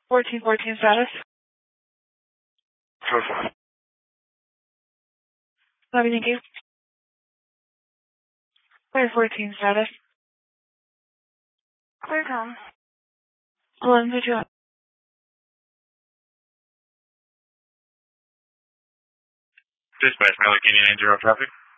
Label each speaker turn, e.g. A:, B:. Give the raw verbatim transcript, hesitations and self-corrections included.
A: fourteen fourteen status.
B: four four.
A: Love you, thank you. Clear fourteen status.
C: Clear Tom.
A: eleven fifty-one.
B: Dispatch, Malik, Indian eight zero traffic.